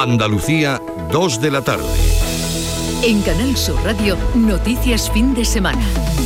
Andalucía, 2 de la tarde. En Canal Sur Radio, noticias fin de semana.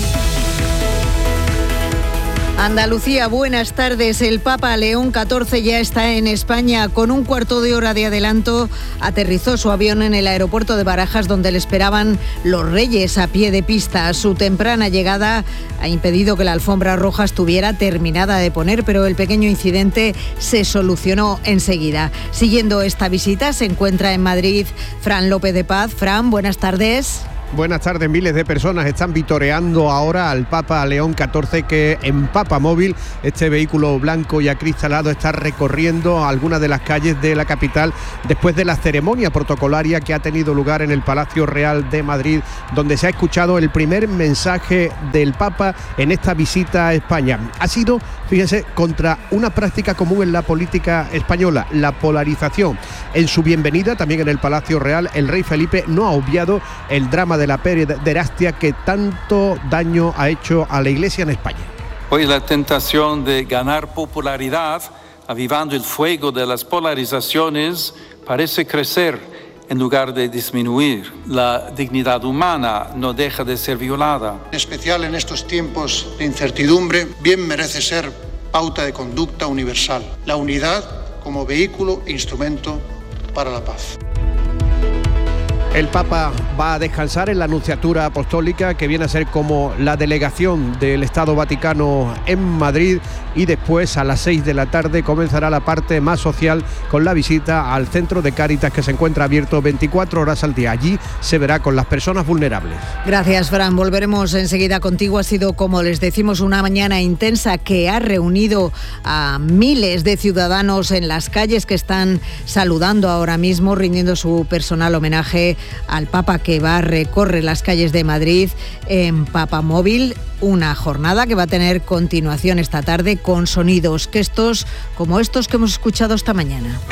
Andalucía, buenas tardes. El Papa León XIV ya está en España. Con un cuarto de hora de adelanto, aterrizó su avión en el aeropuerto de Barajas, donde le esperaban los reyes a pie de pista. Su temprana llegada ha impedido que la alfombra roja estuviera terminada de poner, pero el pequeño incidente se solucionó enseguida. Siguiendo esta visita, se encuentra en Madrid Fran López de Paz. Fran, buenas tardes. Buenas tardes. Miles de personas están vitoreando ahora al Papa León XIV, que en Papamóvil, este vehículo blanco y acristalado, está recorriendo algunas de las calles de la capital después de la ceremonia protocolaria que ha tenido lugar en el Palacio Real de Madrid, donde se ha escuchado el primer mensaje del Papa en esta visita a España. Ha sido, fíjense, contra una práctica común en la política española, la polarización. En su bienvenida, también en el Palacio Real, el rey Felipe no ha obviado el drama de la pederastia que tanto daño ha hecho a la Iglesia en España. Hoy la tentación de ganar popularidad, avivando el fuego de las polarizaciones, parece crecer en lugar de disminuir. La dignidad humana no deja de ser violada. En especial en estos tiempos de incertidumbre, bien merece ser pauta de conducta universal. La unidad como vehículo e instrumento para la paz. El Papa va a descansar en la Nunciatura Apostólica, que viene a ser como la delegación del Estado Vaticano en Madrid, y después a las 6 de la tarde comenzará la parte más social con la visita al Centro de Cáritas, que se encuentra abierto 24 horas al día. Allí se verá con las personas vulnerables. Gracias, Fran. Volveremos enseguida contigo. Ha sido, como les decimos, una mañana intensa que ha reunido a miles de ciudadanos en las calles, que están saludando ahora mismo, rindiendo su personal homenaje al Papa, que va a recorrer las calles de Madrid en Papamóvil. Una jornada que va a tener continuación esta tarde con sonidos como estos que hemos escuchado esta mañana.